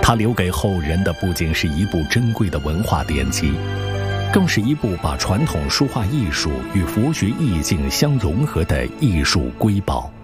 它留给后人的不仅是一部珍贵的文化典籍，更是一部把传统书画艺术与佛学意境相融合的艺术瑰宝。